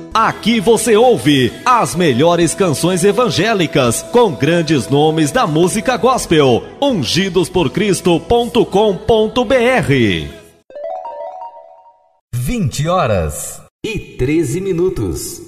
Aqui você ouve as melhores canções evangélicas com grandes nomes da música gospel. ungidosporcristo.com.br. 20h13.